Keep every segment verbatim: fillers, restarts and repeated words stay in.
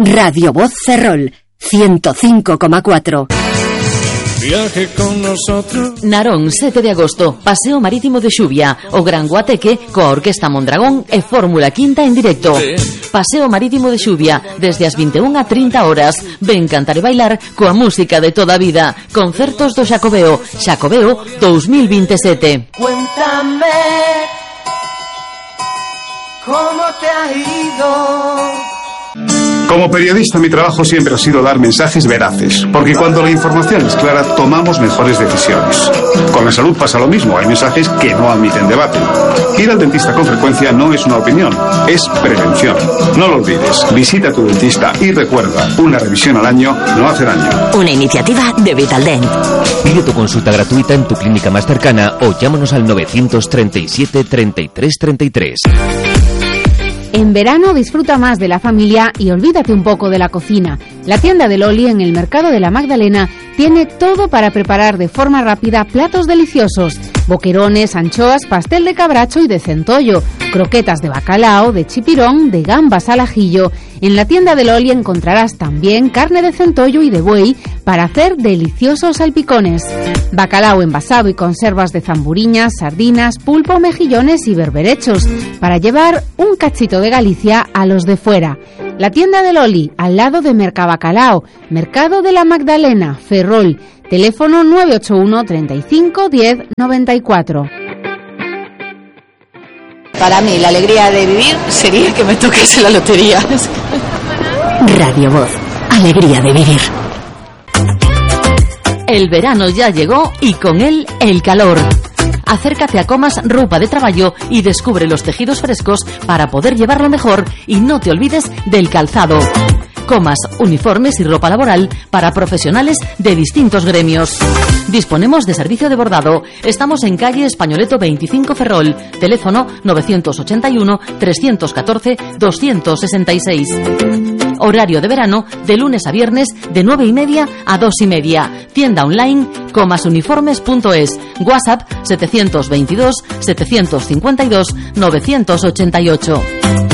Radio Voz Ferrol, ciento cinco coma cuatro. Viaje con nosotros. Narón, sete de agosto, Paseo Marítimo de Xuvia, o Gran Guateque, coa Orquesta Mondragón e Fórmula Quinta en directo. Paseo Marítimo de Xuvia, desde as vinte e unha a trinta horas. Ven cantar e bailar coa música de toda a vida. Concertos do Xacobeo, Xacobeo dos mil veintisiete. Cuéntame cómo te ha ido. Como periodista, mi trabajo siempre ha sido dar mensajes veraces, porque cuando la información es clara, tomamos mejores decisiones. Con la salud pasa lo mismo, hay mensajes que no admiten debate. Ir al dentista con frecuencia no es una opinión, es prevención. No lo olvides, visita a tu dentista y recuerda, una revisión al año no hace daño. Una iniciativa de Vitaldent. Pide tu consulta gratuita en tu clínica más cercana o llámanos al novecientos treinta y siete, treinta y tres, treinta y tres. En verano disfruta más de la familia y olvídate un poco de la cocina. La tienda de Loli en el Mercado de la Magdalena tiene todo para preparar de forma rápida platos deliciosos. Boquerones, anchoas, pastel de cabracho y de centollo, croquetas de bacalao, de chipirón, de gambas al ajillo. En la tienda de Loli encontrarás también carne de centollo y de buey para hacer deliciosos salpicones. Bacalao envasado y conservas de zamburiñas, sardinas, pulpo, mejillones y berberechos para llevar un cachito de Galicia a los de fuera. La tienda de Loli, al lado de Mercabacalao, Mercado de la Magdalena, Ferrol. Teléfono nueve ocho uno, treinta y cinco, diez, noventa y cuatro. Para mí, la alegría de vivir sería que me tocase la lotería. Radio Voz, alegría de vivir. El verano ya llegó y con él el calor. Acércate a Comas Roupa de Traballo y descubre los tejidos frescos para poder llevarlo mejor y no te olvides del calzado. Comas, uniformes y ropa laboral para profesionales de distintos gremios. Disponemos de servicio de bordado. Estamos en calle Españoleto veinticinco Ferrol. Teléfono novecientos ochenta y uno, trescientos catorce, doscientos sesenta y seis. Horario de verano de lunes a viernes de nueve y media a dos y media. Tienda online comasuniformes punto es. WhatsApp setecientos veintidós, setecientos cincuenta y dos, novecientos ochenta y ocho.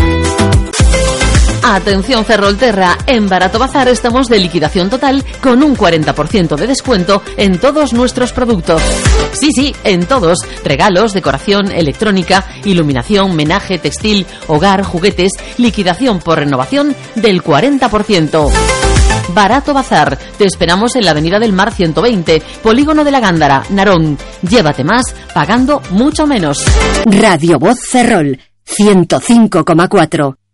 Atención Ferrolterra, en Barato Bazar estamos de liquidación total con un cuarenta por ciento de descuento en todos nuestros productos. Sí, sí, en todos. Regalos, decoración, electrónica, iluminación, menaje, textil, hogar, juguetes, liquidación por renovación del cuarenta por ciento. Barato Bazar, te esperamos en la Avenida del Mar ciento veinte, Polígono de la Gándara, Narón. Llévate más pagando mucho menos. Radio Voz Ferrol, ciento cinco coma cuatro.